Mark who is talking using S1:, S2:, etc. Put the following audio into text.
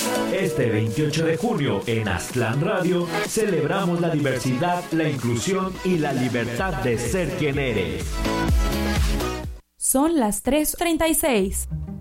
S1: Este 28 de junio en Aztlán Radio celebramos la diversidad, la inclusión y la libertad de ser quien eres.
S2: Son las 3:36.